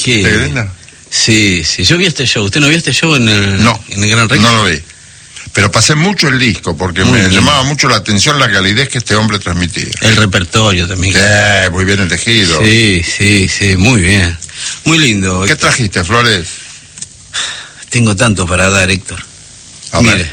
que... ¿De Grenda? Sí, yo vi este show. ¿Usted no vio este show en el Gran Rex? No lo vi. Pero pasé mucho el disco porque me llamaba mucho la atención la calidez que este hombre transmitía. El repertorio también. Muy bien elegido. Sí, muy bien. Muy lindo. ¿Qué trajiste, Flores? Tengo tanto para dar, Héctor. A ver.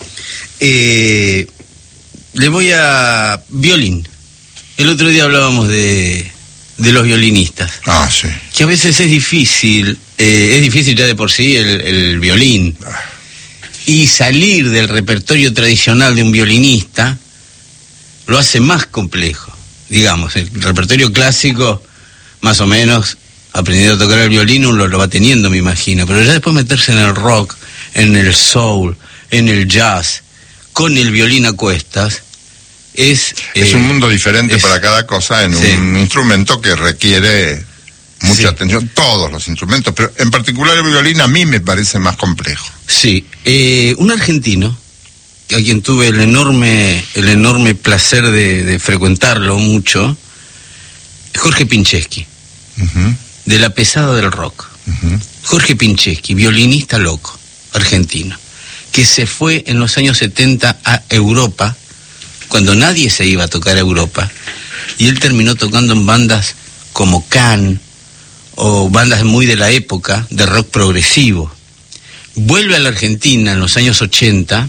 Mire, le voy a violín. El otro día hablábamos de los violinistas. Ah, sí. Que a veces es difícil ya de por sí el violín. Y salir del repertorio tradicional de un violinista lo hace más complejo. Digamos, el repertorio clásico, más o menos, aprendiendo a tocar el violín, uno lo va teniendo, me imagino. Pero ya después meterse en el rock, en el soul, en el jazz, con el violín a cuestas, es un mundo diferente para cada cosa en un instrumento que requiere mucha atención, todos los instrumentos, pero en particular el violín a mí me parece más complejo. Sí, un argentino, a quien tuve el enorme placer de frecuentarlo mucho, Jorge Pincheschi, de la pesada del rock. Jorge Pincheschi, violinista loco, argentino, que se fue en los años 70 a Europa, cuando nadie se iba a tocar a Europa, y él terminó tocando en bandas como Can, o bandas muy de la época, de rock progresivo. Vuelve a la Argentina en los años 80,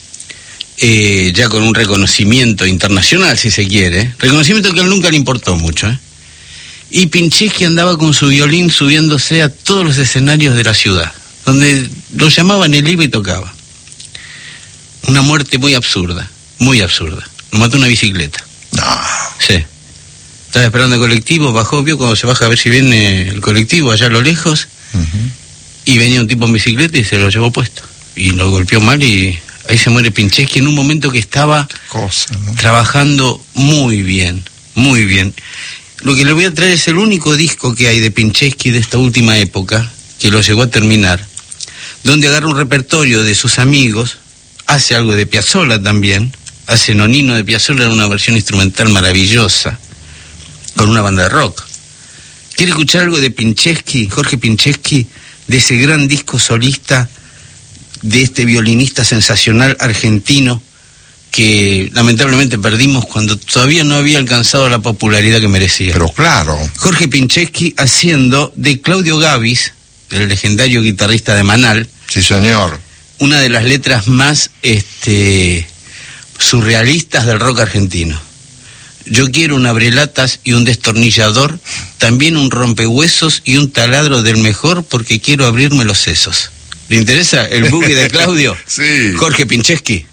ya con un reconocimiento internacional, si se quiere, reconocimiento que a él nunca le importó mucho, y Pincheschi andaba con su violín subiéndose a todos los escenarios de la ciudad, donde lo llamaban, él iba y tocaba. Una muerte muy absurda, lo mató una bicicleta. No. Sí. Estaba esperando el colectivo, bajó, vio cuando se baja a ver si viene el colectivo allá a lo lejos, y venía un tipo en bicicleta y se lo llevó puesto. Y lo golpeó mal y ahí se muere Pincheschi en un momento que estaba trabajando muy bien. Lo que le voy a traer es el único disco que hay de Pincheschi de esta última época, que lo llegó a terminar, donde agarra un repertorio de sus amigos, hace algo de Piazzolla también, hace Nonino de Piazzolla en una versión instrumental maravillosa, con una banda de rock. ¿Quiere escuchar algo de Pincheschi, Jorge Pincheschi, de ese gran disco solista de este violinista sensacional argentino que lamentablemente perdimos cuando todavía no había alcanzado la popularidad que merecía? Pero claro. Jorge Pincheschi haciendo de Claudio Gabis, el legendario guitarrista de Manal. Sí, señor. Una de las letras más surrealistas del rock argentino. Yo quiero un abrelatas y un destornillador, también un rompehuesos y un taladro del mejor porque quiero abrirme los sesos. ¿Le interesa el boogie de Claudio? Sí. Jorge Pincheschi.